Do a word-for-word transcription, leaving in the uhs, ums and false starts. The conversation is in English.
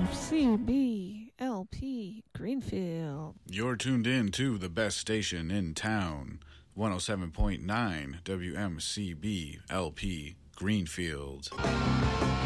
C B L P Greenfield. You're tuned in to the best station in town, one oh seven point nine W M C B L P Greenfield.